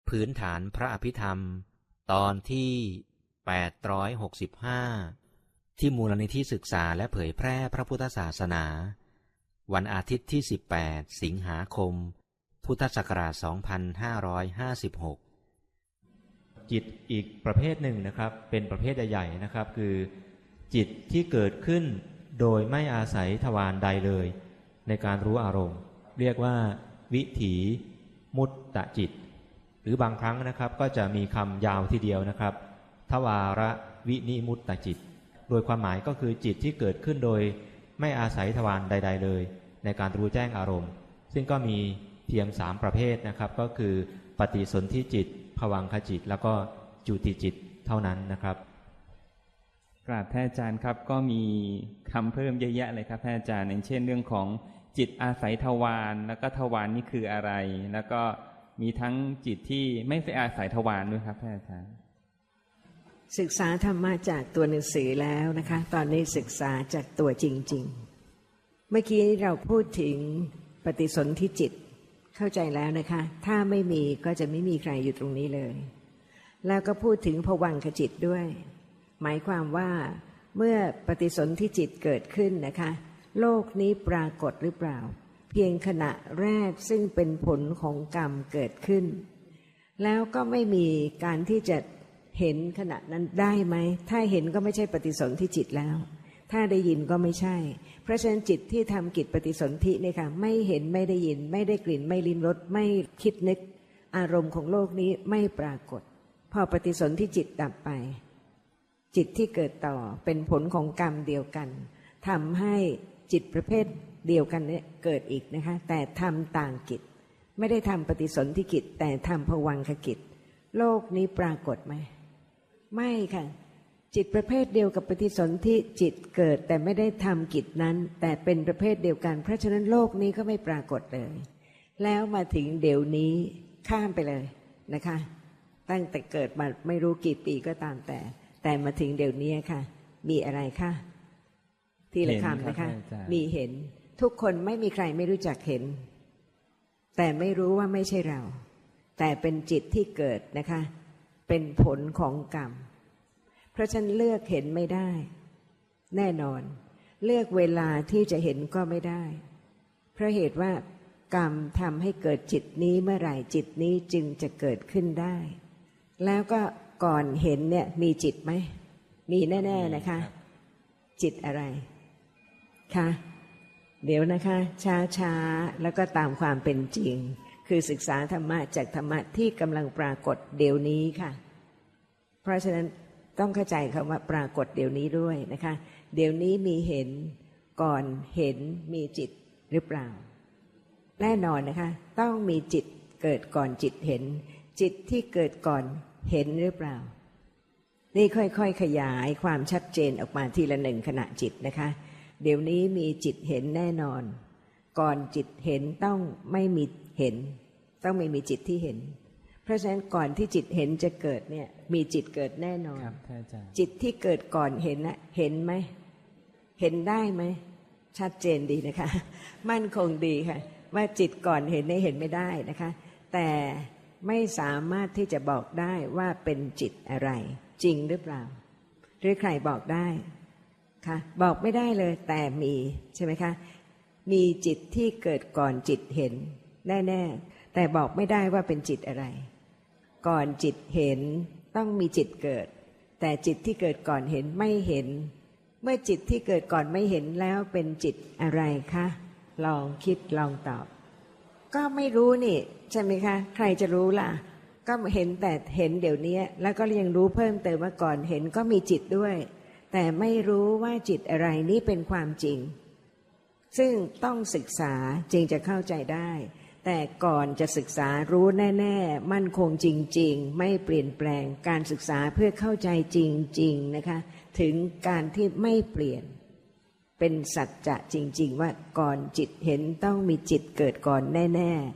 พื้นฐานพระอภิธรรมตอนที่865ที่มูลนิธิศึกษาและเผยแพร่พระพุทธศาสนาวันอาทิตย์ที่18สิงหาคมพุทธศักราช2556 จิตอีกประเภทหนึ่งนะครับเป็นประเภทใหญ่ๆนะครับคือจิตที่เกิดขึ้นโดยไม่อาศัยทวารใดเลยในการรู้อารมณ์เรียกว่าวิถีมุตตจิตหรือบางครั้งนะครับก็จะมีคำยาวทีเดียวนะครับทวารวินิมุตตจิตโดยความหมายก็คือจิตที่เกิดขึ้นโดยไม่อาศัยทวารใดๆเลยในการรู้แจ้งอารมณ์ซึ่งก็มีเพียง3ประเภทนะครับก็คือปฏิสนธิจิตภวังคจิตแล้วก็จุติจิตเท่านั้นนะครับกราบท่านอาจารย์ครับก็มีคำเพิ่มเยอะแยะเลยครับท่านอาจารย์อย่างเช่นเรื่องของจิตอาศัยทวารแล้วก็ทวารนี่คืออะไรแล้วก็มีทั้งจิตที่ไม่อาศัยทวารด้วยครับท่านอาจารย์ศึกษาธรรมะจากตัวหนังสือแล้วนะคะตอนนี้ศึกษาจากตัวจริงๆเมื่อกี้เราพูดถึงปฏิสนธิจิตเข้าใจแล้วนะคะถ้าไม่มีก็จะไม่มีใครอยู่ตรงนี้เลยแล้วก็พูดถึงภวังคจิตด้วยหมายความว่าเมื่อปฏิสนธิจิตเกิดขึ้นนะคะโลกนี้ปรากฏหรือเปล่าเพียงขณะแรกซึ่งเป็นผลของกรรมเกิดขึ้นแล้วก็ไม่มีการที่จะเห็นขณะนั้นได้ไหมถ้าเห็นก็ไม่ใช่ปฏิสนธิจิตแล้วถ้าได้ยินก็ไม่ใช่เพราะฉะนั้นจิตที่ทำกิจปฏิสนธิเนี่ยค่ะไม่เห็นไม่ได้ยินไม่ได้กลิ่นไม่ลิ้มรสไม่คิดนึกอารมณ์ของโลกนี้ไม่ปรากฏพอปฏิสนธิจิตดับไปจิตที่เกิดต่อเป็นผลของกรรมเดียวกันทำให้จิตประเภทเดียวกันเนี่ยเกิดอีกนะคะแต่ทำต่างกิจไม่ได้ทำปฏิสนธิกิจแต่ทำภวังคกิจโลกนี้ปรากฏไหมไม่ค่ะจิตประเภทเดียวกับปฏิสนธิจิตเกิดแต่ไม่ได้ทำกิจนั้นแต่เป็นประเภทเดียวกันเพราะฉะนั้นโลกนี้ก็ไม่ปรากฏเลยแล้วมาถึงเดี๋ยวนี้ข้ามไปเลยนะคะตั้งแต่เกิดมาไม่รู้กี่ปีก็ตามแต่มาถึงเดี๋ยวนี้ค่ะมีอะไรคะทีละคำนะคะมีเห็นทุกคนไม่มีใครไม่รู้จักเห็นแต่ไม่รู้ว่าไม่ใช่เราแต่เป็นจิตที่เกิดนะคะเป็นผลของกรรมเพราะฉะนั้นเลือกเห็นไม่ได้แน่นอนเลือกเวลาที่จะเห็นก็ไม่ได้เพราะเหตุว่ากรรมทำให้เกิดจิตนี้เมื่อไหร่จิตนี้จึงจะเกิดขึ้นได้แล้วก็ก่อนเห็นเนี่ยมีจิตไหมมีแน่ๆนะคะจิตอะไรคะเดี๋ยวนะคะช้าๆแล้วก็ตามความเป็นจริงคือศึกษาธรรมะจากธรรมะที่กำลังปรากฏเดี๋ยวนี้ค่ะเพราะฉะนั้นต้องเข้าใจคำว่าปรากฏเดี๋ยวนี้ด้วยนะคะเดี๋ยวนี้มีเห็นก่อนเห็นมีจิตหรือเปล่าแน่นอนนะคะต้องมีจิตเกิดก่อนจิตเห็นจิตที่เกิดก่อนเห็นหรือเปล่านี่ค่อยๆขยายความชัดเจนออกมาทีละหนึ่งขณะจิตนะคะเดี๋ยวนี้มีจิตเห็นแน่นอนก่อนจิตเห็นต้องไม่มีเห็นต้องไม่มีจิตที่เห็นเพราะฉะนั้นก่อนที่จิตเห็นจะเกิดเนี่ยมีจิตเกิดแน่นอนจิตที่เกิดก่อนเห็นนะเห็นไหมเห็นได้ไหมชัดเจนดีนะคะมั่นคงดีค่ะว่าจิตก่อนเห็นเนี่ยเห็นไม่ได้นะคะแต่ไม่สามารถที่จะบอกได้ว่าเป็นจิตอะไรจริงหรือเปล่าหรือใครบอกได้ค่ะบอกไม่ได้เลยแต่มีใช่ไหมคะมีจิตที่เกิดก่อนจิตเห็นแน่ๆแต่บอกไม่ได้ว่าเป็นจิตอะไรก่อนจิตเห็นต้องมีจิตเกิดแต่จิตที่เกิดก่อนเห็นไม่เห็นเมื่อจิตที่เกิดก่อนไม่เห็นแล้วเป็นจิตอะไรคะลองคิดลองตอบก็ไม่รู้นี่ใช่ไหมคะใครจะรู้ล่ะก็เห็นแต่เห็นเดี๋ยวนี้แล้วก็ยังรู้เพิ่มเติมว่าก่อนเห็นก็มีจิตด้วยแต่ไม่รู้ว่าจิตอะไรนี่เป็นความจริงซึ่งต้องศึกษาจึงจะเข้าใจได้แต่ก่อนจะศึกษารู้แน่ๆมั่นคงจริงๆไม่เปลี่ยนแปลงการศึกษาเพื่อเข้าใจจริงๆนะคะถึงการที่ไม่เปลี่ยนเป็นสัจจะจริงๆว่าก่อนจิตเห็นต้องมีจิตเกิดก่อนแน่